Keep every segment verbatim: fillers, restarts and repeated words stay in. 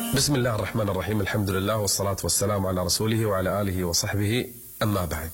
بسم الله الرحمن الرحيم. الحمد لله والصلاة والسلام على رسوله وعلى آله وصحبه. أما بعد،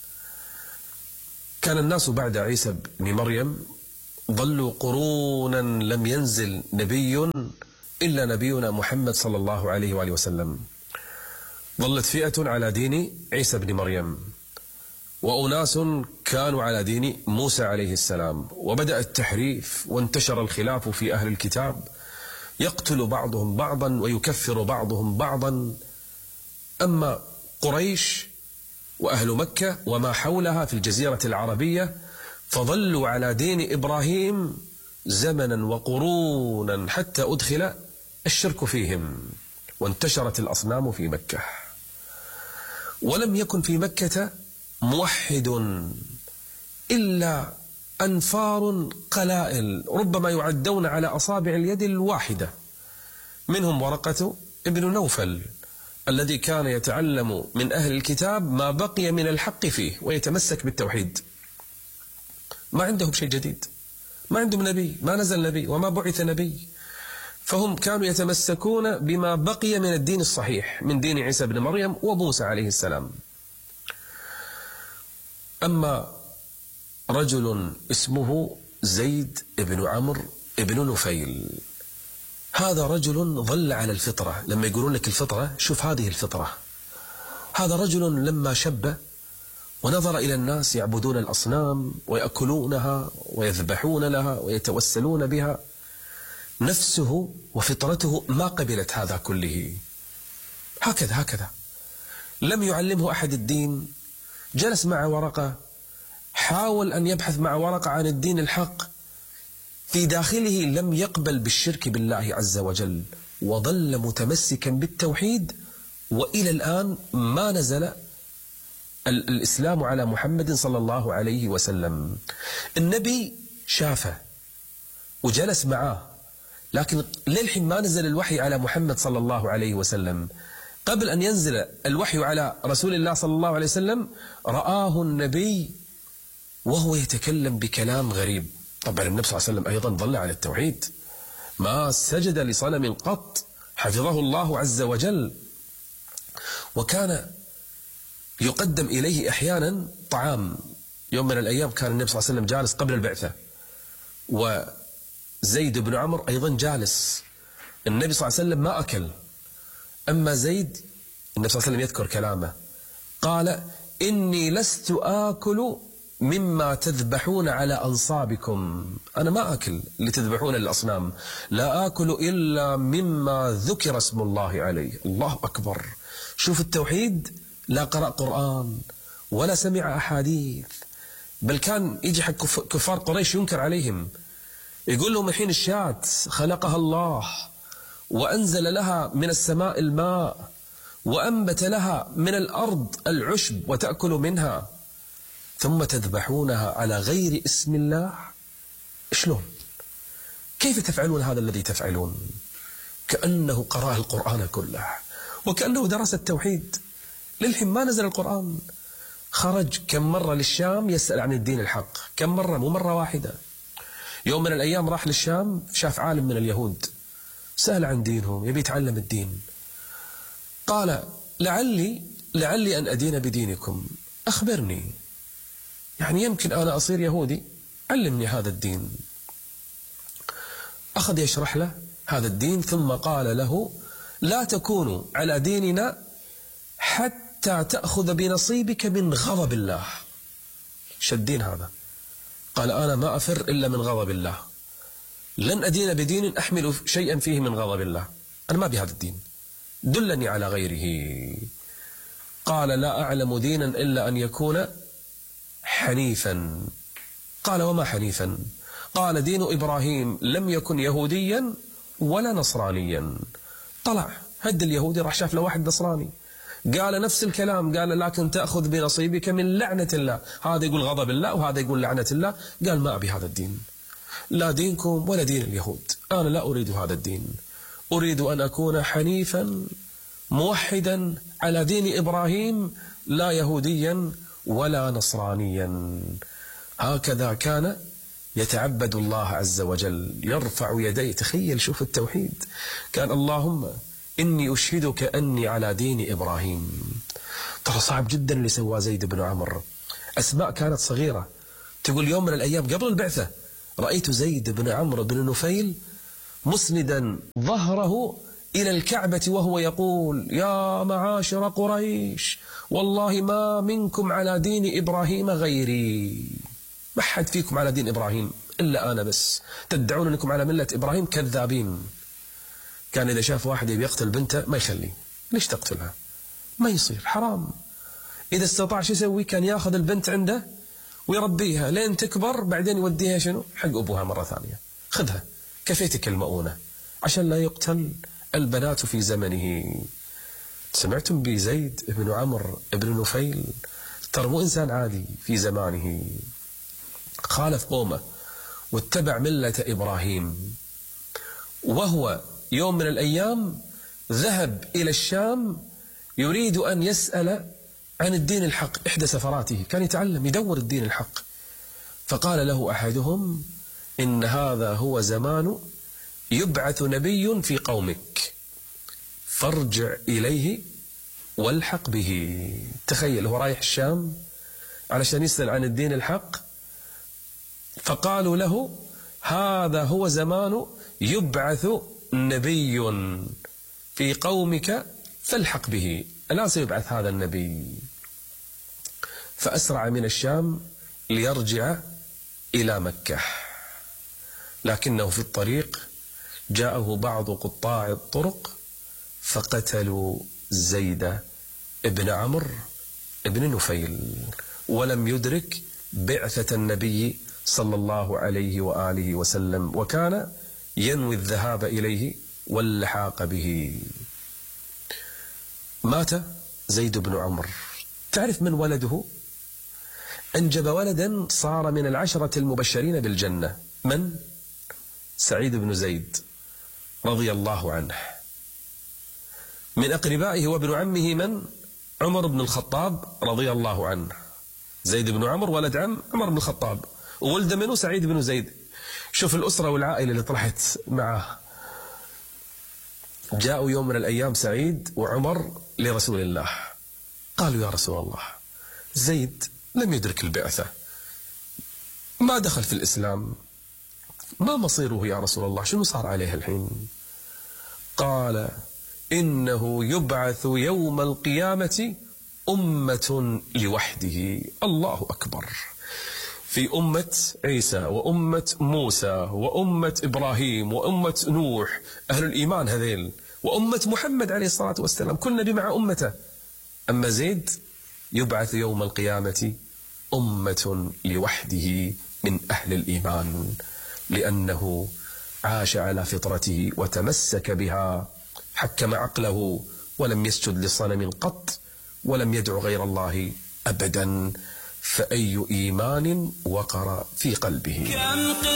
كان الناس بعد عيسى بن مريم ظلوا قرونا لم ينزل نبي إلا نبينا محمد صلى الله عليه وآله وسلم. ظلت فئة على دين عيسى بن مريم، وأناس كانوا على دين موسى عليه السلام، وبدأ التحريف وانتشر الخلاف في أهل الكتاب، يقتل بعضهم بعضا ويكفر بعضهم بعضا. أما قريش وأهل مكة وما حولها في الجزيرة العربية فظلوا على دين إبراهيم زمنا وقرونا حتى أدخل الشرك فيهم، وانتشرت الأصنام في مكة. ولم يكن في مكة موحد إلا أنفار قلائل، ربما يعدون على أصابع اليد الواحدة. منهم ورقة ابن نوفل الذي كان يتعلم من أهل الكتاب ما بقي من الحق فيه ويتمسك بالتوحيد. ما عندهم شيء جديد، ما عندهم نبي، ما نزل نبي وما بعث نبي، فهم كانوا يتمسكون بما بقي من الدين الصحيح من دين عيسى بن مريم وموسى عليه السلام. أما رجل اسمه زيد بن عمرو بن نفيل، هذا رجل ظل على الفطرة. لما يقولون لك الفطرة، شوف هذه الفطرة. هذا رجل لما شب ونظر إلى الناس يعبدون الأصنام ويأكلونها ويذبحون لها ويتوسلون بها، نفسه وفطرته ما قبلت هذا كله. هكذا هكذا لم يعلمه أحد الدين. جلس مع ورقة، حاول أن يبحث مع ورقة عن الدين الحق، في داخله لم يقبل بالشرك بالله عز وجل، وظل متمسكا بالتوحيد. وإلى الآن ما نزل الإسلام على محمد صلى الله عليه وسلم. النبي شافه وجلس معاه، لكن للحين ما نزل الوحي على محمد صلى الله عليه وسلم. قبل أن ينزل الوحي على رسول الله صلى الله عليه وسلم رآه النبي وهو يتكلم بكلام غريب. طبعا النبي صلى الله عليه وسلم أيضا ظل على التوحيد، ما سجد لصنم قط، حفظه الله عز وجل. وكان يقدم إليه أحيانا طعام. يوم من الأيام كان النبي صلى الله عليه وسلم جالس قبل البعثة، وزيد بن عمرو أيضا جالس. النبي صلى الله عليه وسلم ما أكل، أما زيد النبي صلى الله عليه وسلم يذكر كلامه، قال: إني لست آكل مما تذبحون على أنصابكم. أنا ما أكل اللي تذبحون للأصنام، لا آكل إلا مما ذكر اسم الله عليه. الله أكبر. شوف التوحيد، لا قرأ قرآن ولا سمع أحاديث، بل كان يجي حق كفار قريش ينكر عليهم، يقول لهم الحين الشاة خلقها الله وأنزل لها من السماء الماء وأنبت لها من الأرض العشب وتأكل منها، ثم تذبحونها على غير اسم الله. شلون؟ كيف تفعلون هذا الذي تفعلون؟ كأنه قرأ القرآن كله وكأنه درس التوحيد. للحين ما نزل القرآن. خرج كم مرة للشام يسأل عن الدين الحق، كم مرة، مو مرة واحدة. يوم من الأيام راح للشام، شاف عالم من اليهود، سأل عن دينهم، يبي يتعلم الدين. قال: لعلي لعلي أن أدين بدينكم، أخبرني، يعني يمكن أنا أصير يهودي، علمني هذا الدين. أخذ يشرح له هذا الدين، ثم قال له: لا تكونوا على ديننا حتى تأخذ بنصيبك من غضب الله. شدين هذا. قال: أنا ما أفر إلا من غضب الله، لن أدين بدين أحمل شيئا فيه من غضب الله، أنا ما بهذا الدين، دلني على غيره. قال: لا أعلم دينا إلا أن يكون حنيفا. قال: وما حنيفا؟ قال: دين إبراهيم لم يكن يهوديا ولا نصرانيا. طلع هد اليهودي، راح شاف له واحد نصراني، قال نفس الكلام، قال: لكن تأخذ بنصيبك من لعنة الله. هذا يقول غضب الله وهذا يقول لعنة الله. قال: ما أبي هذا الدين، لا دينكم ولا دين اليهود، أنا لا أريد هذا الدين، أريد أن أكون حنيفا موحدا على دين إبراهيم، لا يهوديا ولا نصرانيا. هكذا كان يتعبد الله عز وجل، يرفع يديه. تخيل، شوف التوحيد. كان اللهم إني أشهدك أني على دين إبراهيم. ترى صعب جدا اللي سواه زيد بن عمرو. أسماء كانت صغيرة تقول يوم من الأيام قبل البعثة رأيت زيد بن عمرو بن نفيل مسندا ظهره إلى الكعبة وهو يقول يا معاشر قريش والله ما منكم على دين إبراهيم غيري، ما حد فيكم على دين إبراهيم إلا أنا بس، تدعون أنكم على ملة إبراهيم كذابين. كان إذا شاف واحد يقتل بنته ما يخليه، ليش تقتلها؟ ما يصير، حرام. إذا استطاع شو يسوي؟ كان ياخذ البنت عنده ويربيها لين تكبر، بعدين يوديها شنو؟ حق أبوها مرة ثانية، خذها كفيتك المؤونة عشان لا يقتل البنات في زمنه. سمعتم بزيد بن عمرو بن نفيل؟ ترى مو إنسان عادي في زمانه، خالف قومه واتبع ملة إبراهيم، وهو يوم من الأيام ذهب إلى الشام يريد أن يسأل عن الدين الحق. إحدى سفراته كان يتعلم يدور الدين الحق، فقال له أحدهم إن هذا هو زمان يبعث نبي في قومك فارجع إليه والحق به. تخيل هو رايح الشام علشان يسأل عن الدين الحق، فقالوا له هذا هو زمان يبعث نبي في قومك فالحق به، لا سيبعث هذا النبي. فأسرع من الشام ليرجع إلى مكة، لكنه في الطريق جاءه بعض قطاع الطرق فقتلوا زيد بن عمرو بن نفيل، ولم يدرك بعثة النبي صلى الله عليه وآله وسلم، وكان ينوي الذهاب إليه واللحاق به. مات زيد بن عمرو. تعرف من ولده؟ أنجب ولدا صار من العشرة المبشرين بالجنة. من؟ سعيد بن زيد رضي الله عنه. من أقربائه وابن عمه من؟ عمر بن الخطاب رضي الله عنه. زيد بن عمرو ولد عم عمر بن الخطاب، وولد منه سعيد بن زيد. شوف الأسرة والعائلة اللي طلعت معه. جاءوا يوم من الأيام سعيد وعمر لرسول الله، قالوا يا رسول الله زيد لم يدرك البعثة، ما دخل في الإسلام، ما مصيره يا رسول الله؟ شنو صار عليه الحين؟ قال إنه يبعث يوم القيامة أمة لوحده. الله أكبر. في أمة عيسى وأمة موسى وأمة إبراهيم وأمة نوح أهل الإيمان هذيل، وأمة محمد عليه الصلاة والسلام، كل نبي مع أمته. أما زيد يبعث يوم القيامة أمة لوحده من أهل الإيمان، لأنه عاش على فطرته وتمسك بها، حكم عقله ولم يسجد لصنم قط ولم يدع غير الله أبدا. فأي إيمان وقر في قلبه.